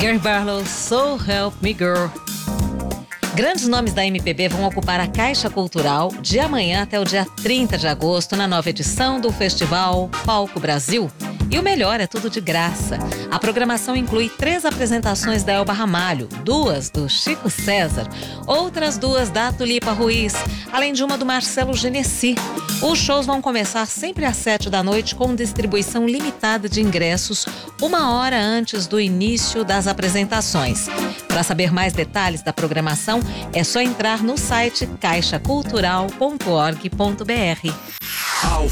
Gary Barlow, So Help Me Girl. Grandes nomes da MPB vão ocupar a Caixa Cultural de amanhã até o dia 30 de agosto na nova edição do Festival Palco Brasil. E o melhor, é tudo de graça. A programação inclui 3 apresentações da Elba Ramalho, 2 do Chico César, outras 2 da Tulipa Ruiz, além de uma do Marcelo Genesi. Os shows vão começar sempre às 7 da noite com distribuição limitada de ingressos 1 hora antes do início das apresentações. Para saber mais detalhes da programação, é só entrar no site caixacultural.org.br. Ao